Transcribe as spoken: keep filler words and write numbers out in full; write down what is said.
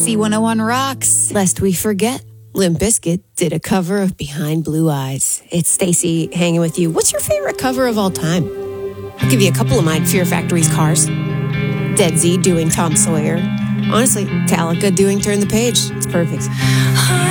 C one oh one rocks. Lest we forget, Limp Bizkit did a cover of Behind Blue Eyes. It's Stacy hanging with you. What's your favorite cover of all time? I'll give you a couple of mine. Fear Factory's Cars. Dead Z doing Tom Sawyer. Honestly, Metallica doing Turn the Page. It's perfect.